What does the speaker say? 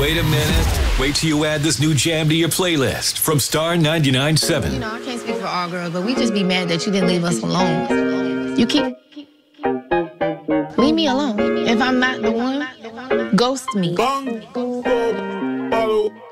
Wait a minute. Wait till you add this new jam to your playlist from Star 99.7. You know, I can't speak for all girls, but we just be mad that you didn't leave us alone. You keep... Leave me alone. If I'm not the one, ghost me.